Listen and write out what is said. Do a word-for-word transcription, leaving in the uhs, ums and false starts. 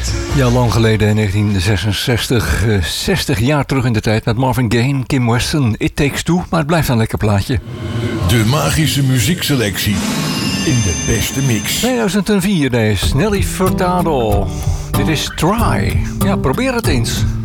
Ja, lang geleden in negentien zesenzestig, uh, zestig jaar terug in de tijd met Marvin Gaye, Kim Weston, It Takes Two, maar het blijft een lekker plaatje. De magische muziekselectie in de beste mix. tweeduizend vier, deze Nelly Furtado. Dit is Try. Ja, probeer het eens.